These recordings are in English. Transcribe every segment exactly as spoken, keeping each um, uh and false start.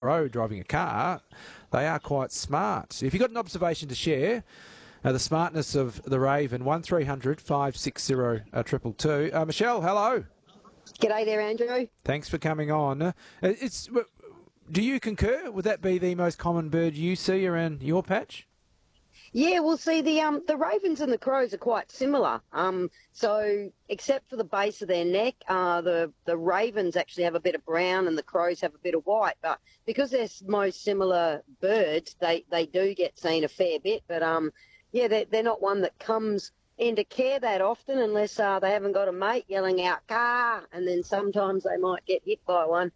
road driving a car, they are quite smart. If you've got an observation to share, uh, the smartness of the Raven, one three hundred five six zero two two two. Uh, Michelle, hello. G'day there, Andrew. Thanks for coming on. Uh, it's. Do you concur? Would that be the most common bird you see around your patch? Yeah, well, see, the um the ravens and the crows are quite similar. Um, so except for the base of their neck, uh, the the ravens actually have a bit of brown and the crows have a bit of white. But because they're most similar birds, they, they do get seen a fair bit. But um, yeah, they're they're not one that comes into care that often unless uh, they haven't got a mate yelling out "car," and then sometimes they might get hit by one.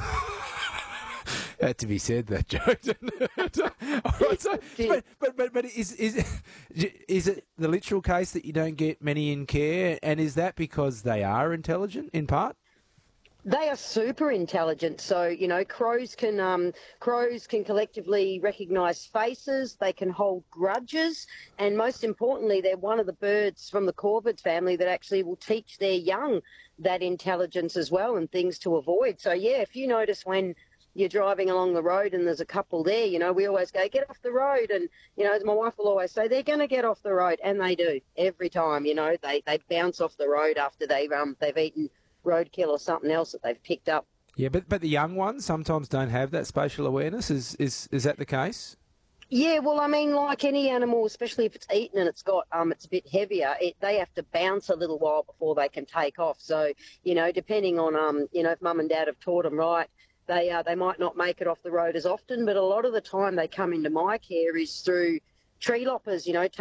Had to be said, that joke. All right, so, but but but, but is, is is it the literal case that you don't get many in care, and is that because they are intelligent in part? They are super intelligent. So, you know, crows can um, crows can collectively recognise faces. They can hold grudges, and most importantly, they're one of the birds from the corvids family that actually will teach their young that intelligence as well and things to avoid. So, yeah, if you notice when you're driving along the road and there's a couple there, you know, we always go, get off the road. And, you know, my wife will always say, they're going to get off the road. And they do every time, you know, they, they bounce off the road after they've, um, they've eaten roadkill or something else that they've picked up. Yeah, but but the young ones sometimes don't have that spatial awareness. Is is is that the case? Yeah, well, I mean, like any animal, especially if it's eaten and it's got um, it's a bit heavier, it, they have to bounce a little while before they can take off. So, you know, depending on um, you know, if mum and dad have taught them right, they uh, they might not make it off the road as often. But a lot of the time they come into my care is through tree loppers, you know.